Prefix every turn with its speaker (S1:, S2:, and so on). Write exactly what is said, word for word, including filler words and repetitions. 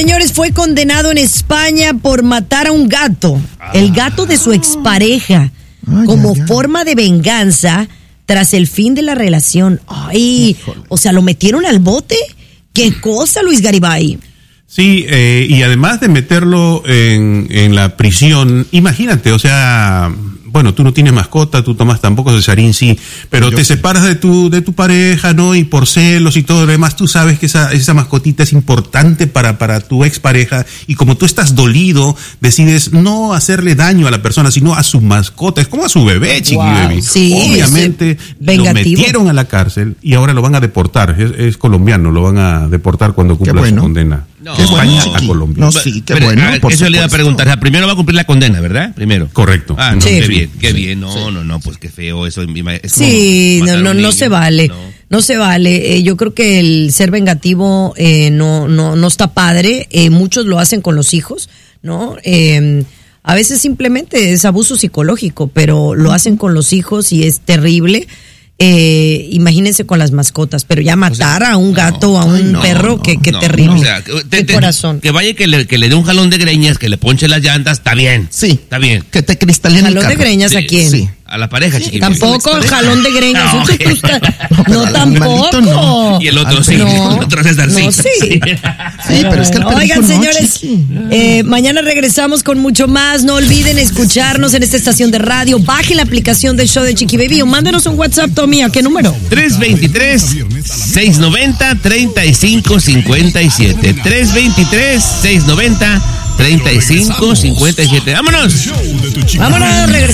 S1: señores, fue condenado en España por matar a un gato, el gato de su expareja,
S2: Ay,
S1: como
S2: ay, ay.
S1: forma de venganza tras el fin de la relación. Ay,
S2: Híjole.
S1: o sea, ¿lo metieron al bote? ¿Qué cosa, Luis Garibay?
S3: Sí, eh, y además de meterlo en, en la prisión, imagínate, o sea, bueno, tú no tienes mascota, tú tomas tampoco, Cesarín sí, pero
S2: Yo
S3: te
S2: sí.
S3: separas de tu de tu pareja, ¿no? Y por celos y todo lo demás, tú sabes que esa esa mascotita es importante para para tu expareja, y como tú estás dolido, decides no hacerle daño a la persona, sino a su mascota, es como a su bebé, Chiqui
S1: Wow,
S3: Baby.
S1: sí,
S3: Obviamente
S1: es
S3: lo
S1: vengativo.
S3: metieron a la cárcel y ahora lo van a deportar, es, es colombiano, lo van a deportar cuando cumpla
S2: bueno.
S3: su condena.
S4: No,
S3: de España
S2: bueno,
S3: a
S2: Chiqui.
S3: Colombia.
S2: No, sí, qué
S4: Pero,
S2: bueno,
S4: ah,
S2: por
S4: eso le iba a
S2: supuesto.
S4: preguntar. O sea, primero va a cumplir la condena, ¿verdad? Primero.
S3: Correcto.
S4: Ah, no,
S1: Sí.
S4: qué bien, qué
S2: Sí,
S4: bien. No,
S2: sí.
S4: no, no, pues qué feo eso. Es
S1: Sí,
S4: como
S1: no,
S4: matar a
S1: no,
S4: un
S1: no
S4: niño.
S1: se vale, no,
S4: No.
S1: se vale. Eh, yo creo que el ser vengativo eh, no, no, no está padre. Eh, muchos lo hacen con los hijos, ¿no? Eh, a veces simplemente es abuso psicológico, pero lo hacen con los hijos y es terrible. Eh, imagínense con las mascotas, pero ya matar a un gato, a un
S2: ay, no,
S1: perro,
S2: no,
S1: qué, qué
S4: No,
S1: terrible.
S4: o sea, que,
S1: Qué
S4: te- te-
S1: corazón.
S4: que vaya y que le, que le dé un jalón de greñas, que le ponche las llantas, está bien.
S2: Sí.
S4: Está bien.
S2: Que te cristalinen el
S1: ¿Jalón de
S2: carro.
S1: greñas a
S4: Sí,
S1: quién?
S2: sí.
S4: A la pareja,
S2: Sí,
S4: chiqui.
S1: Tampoco jalón de greñas.
S4: No,
S1: Eso
S4: ok.
S1: tú estás-
S2: No, pero
S1: no,
S2: al
S1: tampoco.
S2: animalito no.
S4: Y el otro
S2: Al
S4: sí.
S1: No,
S4: El otro César sí.
S1: no, sí.
S2: Sí, pero es que el perrito
S1: Oigan,
S2: no,
S1: señores,
S2: Chiqui.
S1: eh, mañana regresamos con mucho más. No olviden escucharnos en esta estación de radio. Baje la aplicación del show de Chiqui Baby o mándenos un WhatsApp, Tommy. ¿A qué número?
S4: tres veintitrés, seiscientos noventa, treinta y cinco cincuenta y siete. tres veintitrés, seiscientos noventa, treinta y cinco cincuenta y siete. ¡Vámonos!
S1: Vámonos, regresamos.